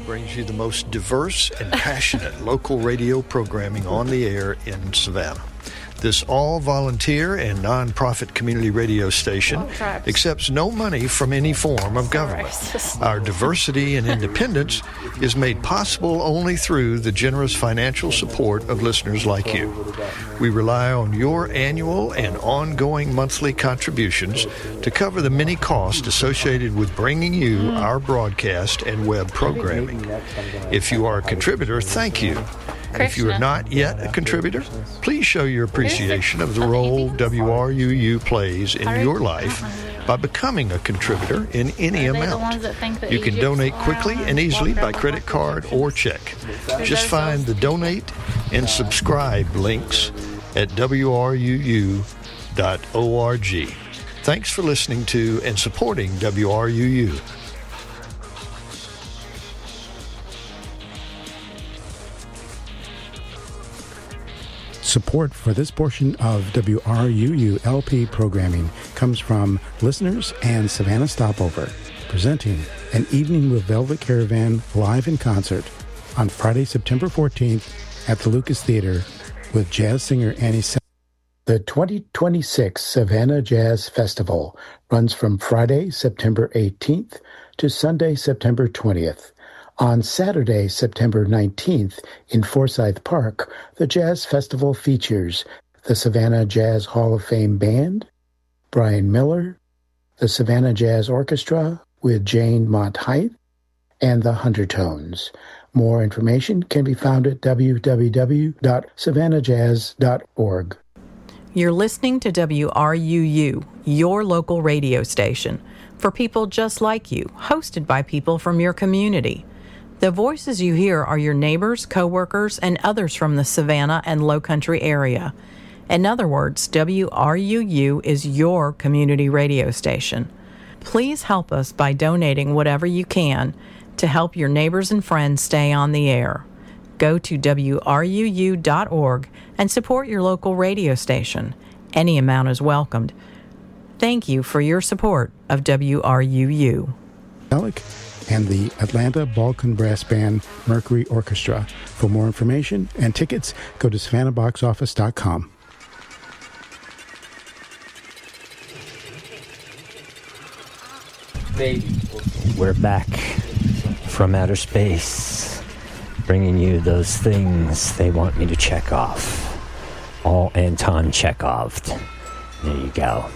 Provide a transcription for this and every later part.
brings you the most diverse and passionate local radio programming on the air in Savannah. This all-volunteer and non-profit community radio station accepts no money from any form of government. Our diversity and independence is made possible only through the generous financial support of listeners like you. We rely on your annual and ongoing monthly contributions to cover the many costs associated with bringing you our broadcast and web programming. If you are a contributor, thank you. And if you are not yet a contributor, please show your appreciation of the role WRUU plays in your life by becoming a contributor in any amount. You can donate quickly and easily by credit card or check. Just find the donate and subscribe links at WRUU.org. Thanks for listening to and supporting WRUU. Support for this portion of WRUU LP programming comes from listeners and Savannah Stopover, presenting An Evening with Velvet Caravan live in concert on Friday, September 14th at the Lucas Theater with jazz singer Annie Sa. The 2026 Savannah Jazz Festival runs from Friday, September 18th to Sunday, September 20th. On Saturday, September 19th, in Forsyth Park, the Jazz Festival features the Savannah Jazz Hall of Fame Band, Brian Miller, the Savannah Jazz Orchestra with Jane Mott-Height, and the Huntertones. More information can be found at www.savannahjazz.org. You're listening to WRUU, your local radio station, for people just like you, hosted by people from your community. The voices you hear are your neighbors, coworkers, and others from the Savannah and Lowcountry area. In other words, WRUU is your community radio station. Please help us by donating whatever you can to help your neighbors and friends stay on the air. Go to WRUU.org and support your local radio station. Any amount is welcomed. Thank you for your support of WRUU. Alec and the Atlanta Balkan Brass Band Mercury Orchestra. For more information and tickets, go to SavannahBoxOffice.com. We're back from outer space, bringing you those things they want me to check off. All Anton Chekhov. There you go.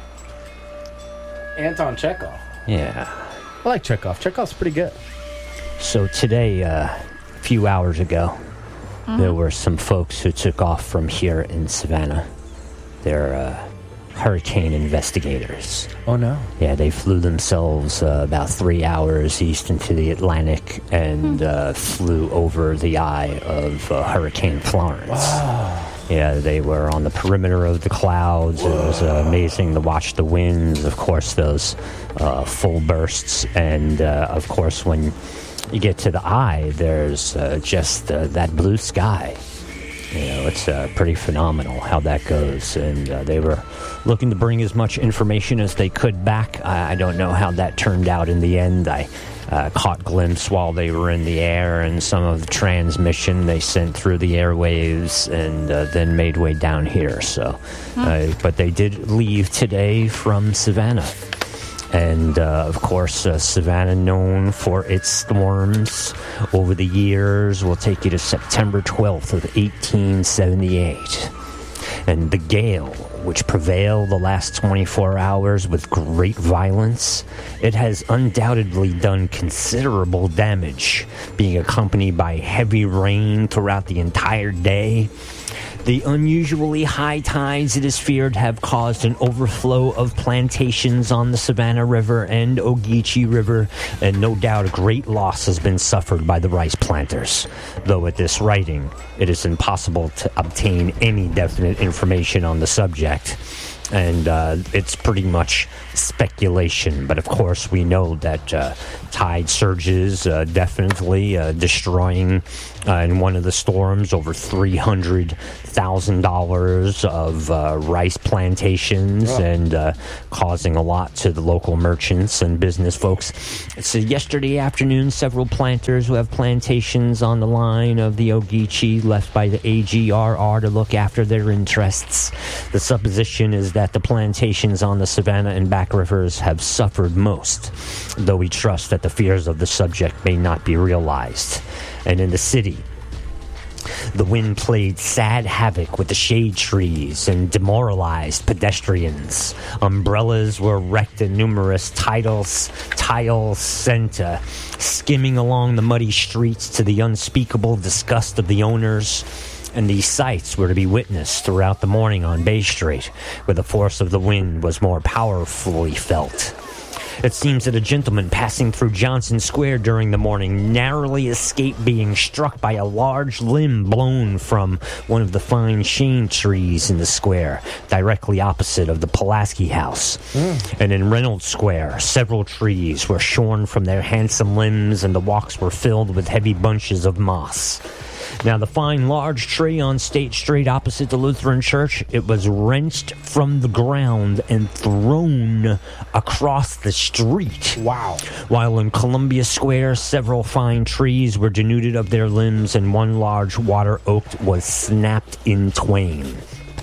Anton Chekhov? Yeah. I like Chekhov. Chekhov's pretty good. So today, a few hours ago, there were some folks who took off from here in Savannah. They're hurricane investigators. Oh, no. Yeah, they flew themselves about 3 hours east into the Atlantic and flew over the eye of Hurricane Florence. Wow. Yeah, they were on the perimeter of the clouds. Whoa. It was amazing to watch the winds, of course, those full bursts. And, of course, when you get to the eye, there's just that blue sky. You know, it's pretty phenomenal how that goes. And they were looking to bring as much information as they could back. I don't know how that turned out in the end. I caught glimpse while they were in the air and some of the transmission they sent through the airwaves and then made way down here. So, but they did leave today from Savannah. And, of course, Savannah, known for its storms over the years, will take you to September 12th of 1878. And the gale, which prevailed the last 24 hours with great violence, it has undoubtedly done considerable damage, being accompanied by heavy rain throughout the entire day. The unusually high tides, it is feared, have caused an overflow of plantations on the Savannah River and Ogeechee River, and no doubt a great loss has been suffered by the rice planters. Though at this writing, it is impossible to obtain any definite information on the subject. And it's pretty much speculation. But, of course, we know that tide surges definitely destroying in one of the storms over $300,000 of rice plantations and causing a lot to the local merchants and business folks. So yesterday afternoon, several planters who have plantations on the line of the Ogeechee left by the AGRR to look after their interests. The supposition is that the plantations on the Savannah and Back Rivers have suffered most, though we trust that the fears of the subject may not be realized. And in the city, the wind played sad havoc with the shade trees and demoralized pedestrians. Umbrellas were wrecked and numerous tiles sent skimming along the muddy streets to the unspeakable disgust of the owners. And these sights were to be witnessed throughout the morning on Bay Street, where the force of the wind was more powerfully felt. It seems that a gentleman passing through Johnson Square during the morning narrowly escaped being struck by a large limb blown from one of the fine shade trees in the square, directly opposite of the Pulaski House. And in Reynolds Square, several trees were shorn from their handsome limbs, and the walks were filled with heavy bunches of moss. Now, the fine large tree on State Street opposite the Lutheran Church, it was wrenched from the ground and thrown across the street. Wow. While in Columbia Square, several fine trees were denuded of their limbs, and one large water oak was snapped in twain.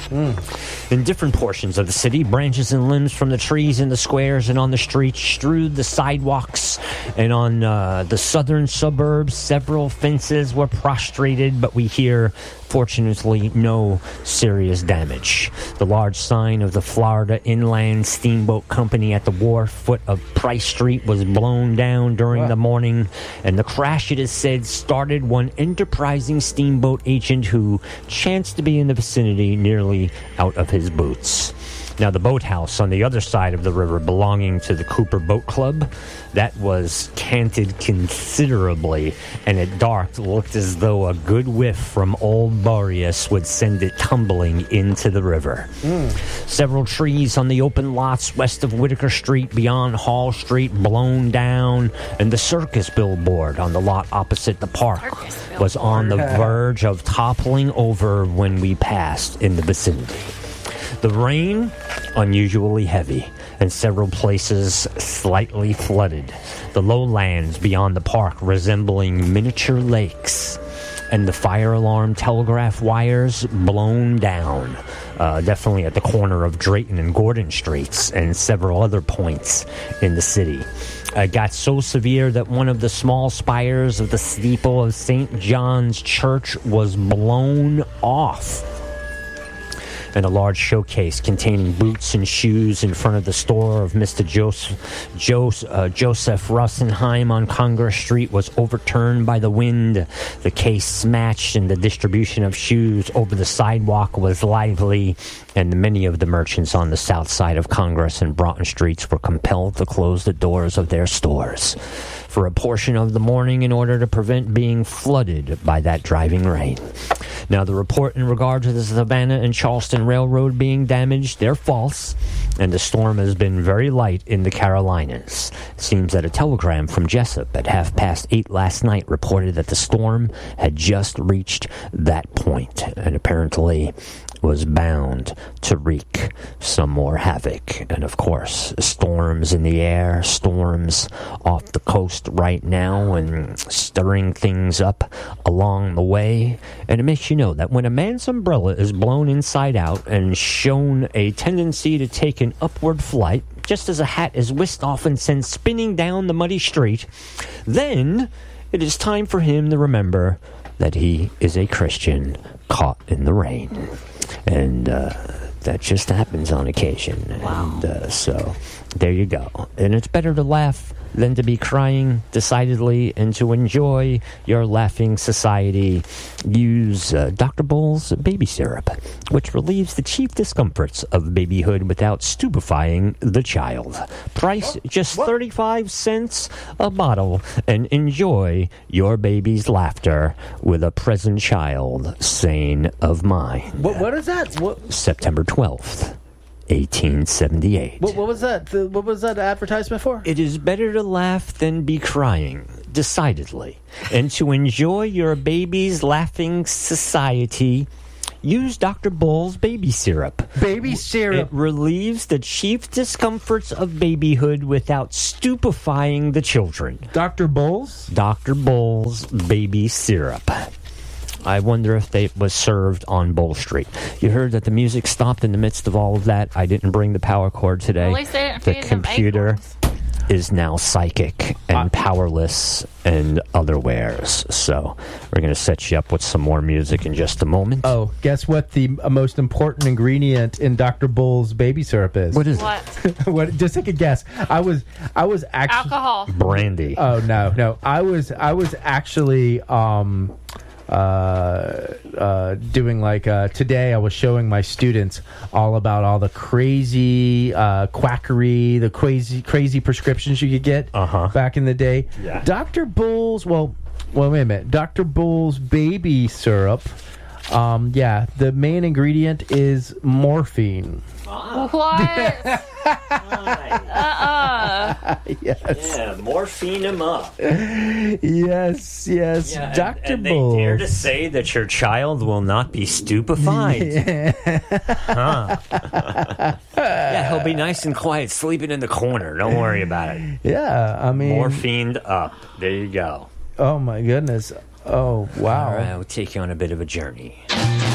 In different portions of the city, branches and limbs from the trees in the squares and on the streets strewed the sidewalks, and on the southern suburbs, several fences were prostrated, but we hear, fortunately, no serious damage. The large sign of the Florida Inland Steamboat Company at the wharf foot of Price Street was blown down during the morning, and the crash, it is said, started one enterprising steamboat agent who chanced to be in the vicinity nearly out of his boots. Now, the boathouse on the other side of the river belonging to the Cooper Boat Club, that was canted considerably, and at dark looked as though a good whiff from Old Boreas would send it tumbling into the river. Several trees on the open lots west of Whitaker Street beyond Hall Street blown down, and the circus billboard on the lot opposite the park was on the verge of toppling over when we passed in the vicinity. The rain, unusually heavy, and several places slightly flooded. The lowlands beyond the park resembling miniature lakes. And the fire alarm telegraph wires blown down, definitely at the corner of Drayton and Gordon Streets and several other points in the city. It got so severe that one of the small spires of the steeple of St. John's Church was blown off. And a large showcase containing boots and shoes in front of the store of Mr. Joseph Rosenheim on Congress Street was overturned by the wind. The case smashed, and the distribution of shoes over the sidewalk was lively, and many of the merchants on the south side of Congress and Broughton Streets were compelled to close the doors of their stores for a portion of the morning in order to prevent being flooded by that driving rain. Now, the report in regard to the Savannah and Charleston Railroad being damaged, they're false, and the storm has been very light in the Carolinas. It seems that a telegram from Jessup at 8:30 last night reported that the storm had just reached that point, and apparently was bound to wreak some more havoc. And of course, storms in the air, storms off the coast right now, and stirring things up along the way. And it makes you know that when a man's umbrella is blown inside out and shown a tendency to take an upward flight, just as a hat is whisked off and sent spinning down the muddy street, then it is time for him to remember that he is a Christian caught in the rain. And that just happens on occasion. Wow. And so there you go. And it's better to laugh than to be crying, decidedly, and to enjoy your laughing society. Use Dr. Bull's baby syrup, which relieves the chief discomforts of babyhood without stupefying the child. Price just 35 cents a bottle, and enjoy your baby's laughter with a present child sane of mind. What is that? September 12th. 1878. What was that? What was that advertisement for? It is better to laugh than be crying, decidedly. And to enjoy your baby's laughing society, use Dr. Bull's baby syrup. Baby syrup. It relieves the chief discomforts of babyhood without stupefying the children. Dr. Bull's? Dr. Bull's baby syrup. I wonder if they was served on Bull Street. You heard that the music stopped in the midst of all of that. I didn't bring the power cord today. At least they didn't The feed them computer acorns. is now psychic and powerless and other wares. So we're going to set you up with some more music in just a moment. Oh, guess what the most important ingredient in Dr. Bull's baby syrup is? What is What? What? Just take a guess. I was actually Alcohol. it? Brandy. Oh no. I was actually doing like today I was showing my students all about all the crazy quackery, the crazy prescriptions you could get back in the day. Yeah. Dr. Bull's well wait a minute. Dr. Bull's baby syrup, the main ingredient is morphine. What? Yes. Yeah, morphine them up. Yes. Yeah, Dr. and Bull's. they dare to say that your child will not be stupefied. Yeah, he'll be nice and quiet, sleeping in the corner. Don't worry about it. Yeah, I mean, Morphined up. There you go. oh my goodness. Oh wow. All right, we'll take you on a bit of a journey.